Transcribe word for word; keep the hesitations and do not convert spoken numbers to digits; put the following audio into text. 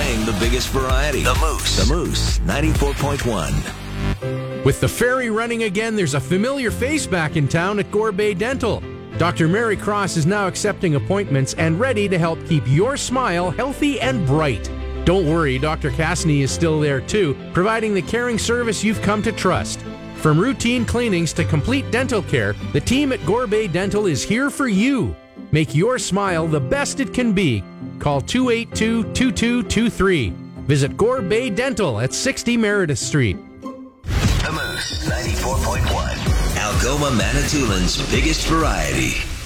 playing the biggest variety. The Moose. The Moose, ninety-four point one. With the ferry running again, there's a familiar face back in town at Gore Bay Dental. Doctor Mary Cross is now accepting appointments and ready to help keep your smile healthy and bright. Don't worry, Doctor Cassidy is still there too, providing the caring service you've come to trust. From routine cleanings to complete dental care, the team at Gore Bay Dental is here for you. Make your smile the best it can be. Call two eight two, two two two three. Visit Gore Bay Dental at sixty Meredith Street. The Moose, ninety-four point one. Algoma Manitoulин's biggest variety.